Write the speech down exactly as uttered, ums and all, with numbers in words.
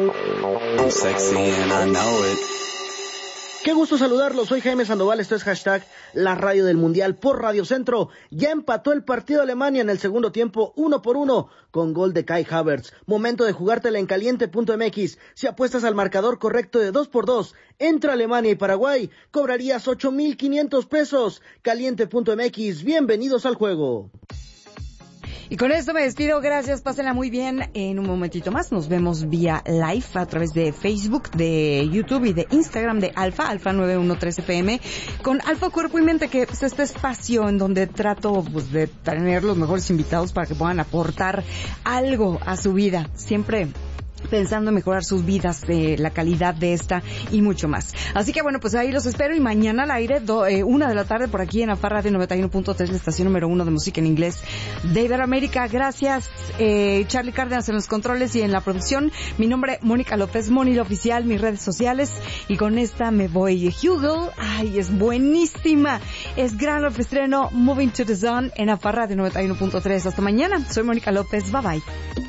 I'm sexy and I know it. Qué gusto saludarlos, soy Jaime Sandoval, esto es hashtag La Radio del Mundial por Radio Centro. Ya empató el partido Alemania en el segundo tiempo, uno por uno, con gol de Kai Havertz. Momento de jugártela en caliente punto m x. Si apuestas al marcador correcto de dos por dos entre Alemania y Paraguay, cobrarías ocho mil quinientos pesos. caliente punto m x, bienvenidos al juego. Y con esto me despido, gracias, pásenla muy bien. En un momentito más nos vemos vía live a través de Facebook, de YouTube y de Instagram de Alfa, Alfa nueve uno tres F M, con Alfa Cuerpo y Mente, que es este espacio en donde trato pues, de tener los mejores invitados para que puedan aportar algo a su vida, siempre pensando en mejorar sus vidas, eh, la calidad de esta y mucho más. Así que bueno, pues ahí los espero y mañana al aire, do, eh, una de la tarde por aquí en Alfa Radio noventa y uno punto tres, la estación número uno de música en inglés de Iberoamérica. Gracias, eh, Charlie Cárdenas en los controles y en la producción. Mi nombre, Mónica López, Moni la Oficial, mis redes sociales. Y con esta me voy. Hugel, ay, es buenísima. Es gran estreno, Moving to the Sun en Alfa Radio noventa y uno punto tres. Hasta mañana. Soy Mónica López. Bye bye.